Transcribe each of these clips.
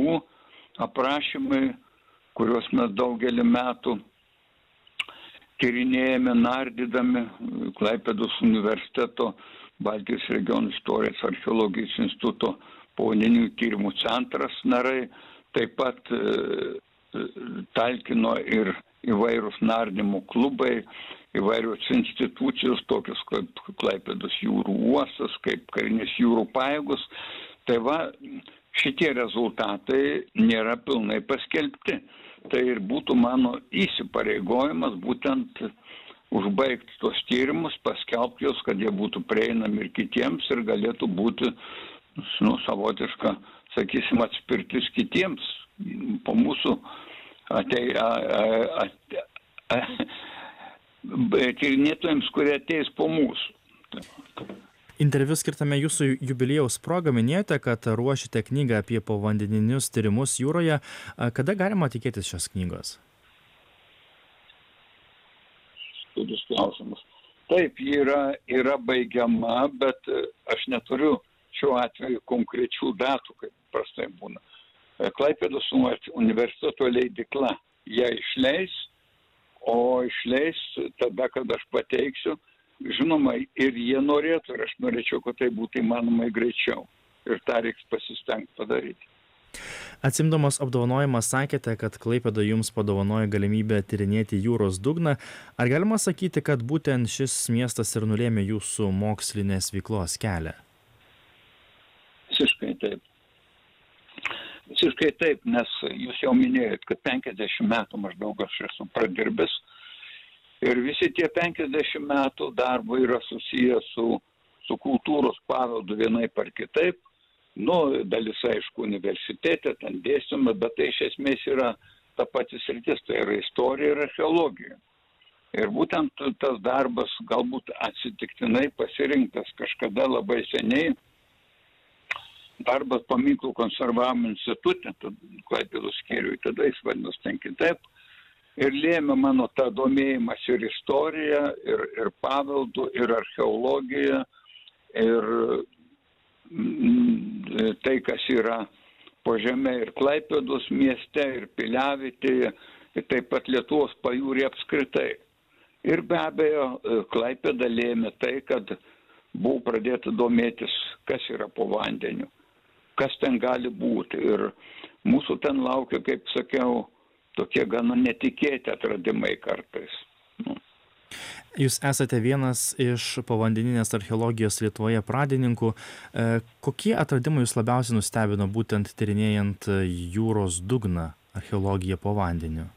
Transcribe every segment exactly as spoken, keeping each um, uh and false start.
jūrų aprašymai, kuriuos mes daugelį metų tyrinėjame, nardydami Klaipėdos universiteto Baltijos regionų istorijos archeologijos instituto povandeninių tyrimų centras narai, taip pat e, talkino ir įvairūs nardymo klubai, įvairios institucijos, tokios kaip Klaipėdos jūrų uostas, kaip karinės jūrų pajėgos. Tai va, šitie rezultatai nėra pilnai paskelbti. Tai ir būtų mano įsipareigojimas būtent užbaigti tos tyrimus, paskelbti jos, kad jie būtų prieinami ir kitiems ir galėtų būti, nu, savotiška, sakysim, atspirtis kitiems po mūsų atei, a, a, a, a, tyrinėtojams, kurie ateis po mūsų. Interviu skirtame jūsų jubiliejaus progą minėjote, kad ruošite knygą apie povandeninius tyrimus jūroje. Kada galima tikėtis šios knygos? Studijos klausimas. Taip, ji yra, yra baigiama, bet aš neturiu šiuo atveju konkrečių datų, kaip prastai būna. Klaipėdos universiteto leidykla ją išleis, o išleis tada, kad aš pateiksiu. Žinoma, ir jie norėtų, ir aš norėčiau, kad tai būtų įmanomai greičiau. Ir tą reiks pasistengti padaryti. Atsimdamas apdovanojimą sakėte, kad Klaipėda jums padovanojo galimybę tyrinėti jūros dugną. Ar galima sakyti, kad būtent šis miestas ir nulėmė jūsų mokslinės veiklos kelią? Visiškai taip. Visiškai taip, nes jūs jau minėjot, kad penkiasdešimt metų maždaug aš esu pradirbęs. Ir visi tie penkiasdešimt metų darbo yra susiję su, su kultūros paveldu vienaip ar kitaip. Nu, dalis, aišku, universitete, ten dėstoma, bet tai iš esmės yra ta pati sritis, tai yra istorija ir archeologija. Ir būtent tas darbas galbūt atsitiktinai pasirinktas kažkada labai seniai. Darbas paminklų konservavimo institute, Klaipėdos skyriui, tada jis vadinosi ten kitaip. Ir lėmė mano tą domėjimas ir istorija, ir, ir paveldu, ir archeologija, ir mm, tai, kas yra po žemė ir Klaipėdos mieste, ir Piliavietėje, ir taip pat Lietuvos pajūrė apskritai. Ir be abejo, Klaipėda lėmė tai, kad buvo pradėta domėtis, kas yra po vandeniu, kas ten gali būti. Ir mūsų ten laukia, kaip sakiau, tokie gana netikėti atradimai kartais. Nu. Jūs esate vienas iš povandeninės archeologijos Lietuvoje pradininkų. Kokie atradimai jūs labiausiai nustebino būtent tyrinėjant jūros dugną, archeologiją po vandeniu?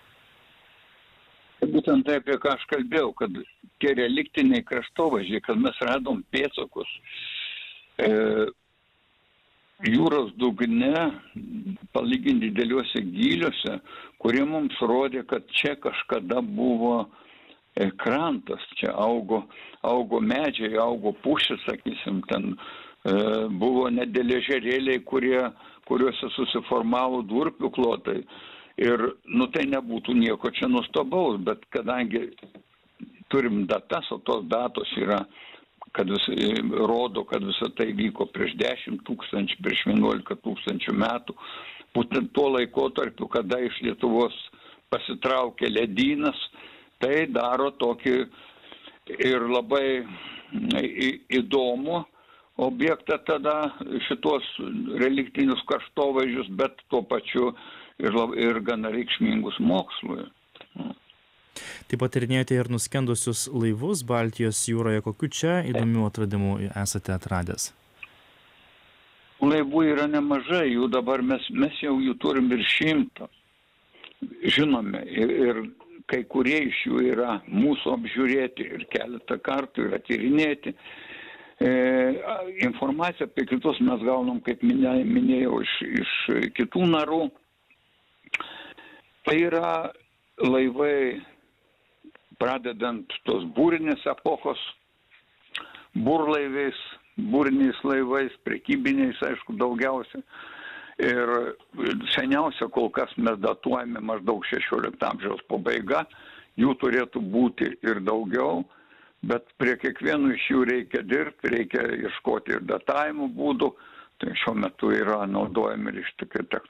Būtent tai, apie ką aš kalbėjau, kad tie reliktiniai kraštovaizdžiai, kad mes radom pėdsakus e, jūros dugne, palyginti dideliuose gyliuose, kurie mums rodė, kad čia kažkada buvo krantas, čia augo, augo medžiai, augo pušis, sakysim, ten e, buvo nedėlė ežerėliai, kurie, kuriuose susiformavo durpių klotai. Ir, nu, tai nebūtų nieko čia nuostabaus, bet kadangi turim datas, o tos datos yra, kad vis, rodo, kad visą tai vyko prieš dešimt tūkstančių, prieš vienuolika tūkstančių metų, būtent tuo laikotarpiu, kada iš Lietuvos pasitraukė ledynas, tai daro tokį ir labai įdomų objektą tada šitos reliktinius kraštovaizdžius, bet tuo pačiu ir, ir gana reikšmingus mokslui. Taip pat tyrinėjote ir nuskendusius laivus Baltijos jūroje. Kokių čia įdomių atradimų esate atradęs? Laivų yra nemažai, jų dabar mes, mes jau jų turim ir šimtą. Žinome, ir, ir kai kurie iš jų yra mūsų apžiūrėti ir keletą kartų yra tyrinėti. E, informaciją apie kitus mes gaunam, kaip minėjau, iš, iš kitų narų. Tai yra laivai, pradedant tos būrinės epochos, burlaiviais, būriniais laivais, prekybiniais, aišku, daugiausia. Ir seniausia kol kas mes datuojame maždaug šešiolikto amžiaus pabaiga, jų turėtų būti ir daugiau, bet prie kiekvienų iš jų reikia dirbti, reikia ieškoti ir datavimo būdų, tai šiuo metu yra naudojami ir iš tokių technologijų.